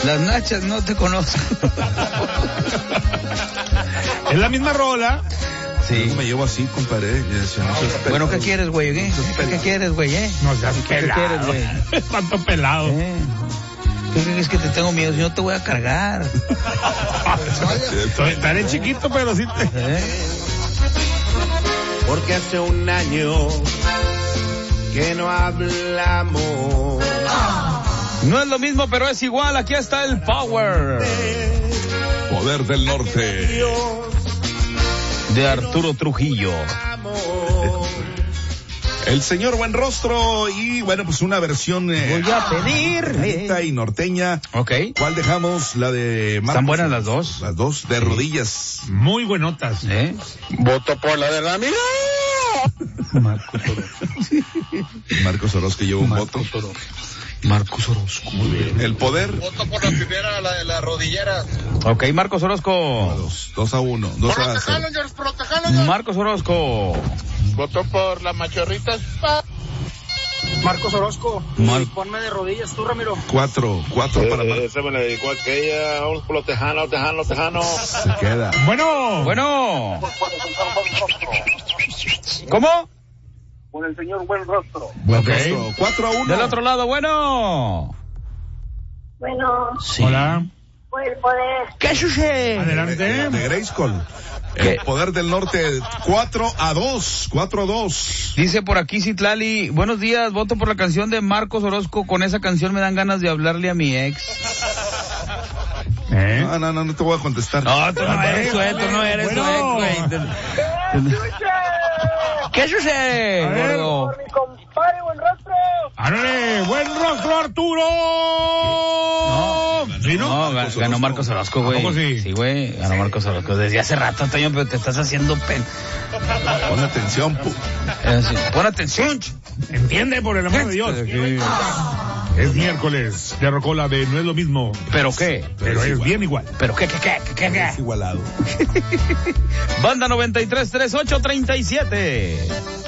Las nachas no te conozco. Es la misma rola. Sí. Me llevo así, compadre. Bueno, ¿qué quieres, güey? ¿Qué quieres, güey? No seas ¿Qué quieres, pelado. güey? Tanto pelado. ¿Qué crees que te tengo miedo? Si no te voy a cargar. Estaré chiquito, pero sí te... Porque hace un año que no hablamos. No es lo mismo, pero es igual. Aquí está el Power. Poder del Norte. De Arturo Trujillo. El señor Buenrostro y bueno, pues una versión Voy a pedir y norteña. Ok. ¿Cuál dejamos? La de Marcos. ¿Están buenas las dos? Las dos de rodillas. Muy buenotas. Voto por la de la amiga. Marcos Orozco lleva un voto. Marcos Orozco. Muy bien. El poder. Voto por la primera, la de la rodillera. Ok, Marcos Orozco. 2-1. 2-0. Protejalo, Marcos Orozco. Voto por la machorrita. Marcos Orozco. Mar- Ponme de rodillas tú, Ramiro. 4 para Marcos. Ese me le dedicó a aquella. Vamos por los tejanos. Se queda. Bueno. ¿Cómo? Con el señor Buenrostro. Buenrostro. 4-1. Del otro lado, bueno. Bueno, Sí. Hola. por el poder. ¿Qué sucede? Adelante. De Grayskull. El poder del norte, 4-2. 4-2. Dice por aquí Citlali, buenos días, voto por la canción de Marcos Orozco. Con esa canción me dan ganas de hablarle a mi ex. No te voy a contestar. No, tú no eres su ex, tú no eres su ex, güey. ¿Qué sucede, gordo? Mi compadre Buenrostro. ¡Ándale! ¡Buen rostro, Arturo! ¿Sí, no? No, ganó Marcos Orozco, güey. ¿A poco sí? Sí, güey, ganó Marcos Orozco. Desde hace rato, Toño, pero te estás haciendo Pon atención, Pon atención. Entiende, por el amor de Dios. Es miércoles de Rocola de No es lo mismo, ¿Pero qué? pero es bien igual. ¿Pero qué? Es igualado. Banda 933837.